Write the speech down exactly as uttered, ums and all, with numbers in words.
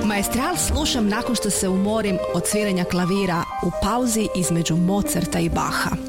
Maestral slušam nakon što se umorim od sviranja klavira u pauzi između Mozarta i Bacha.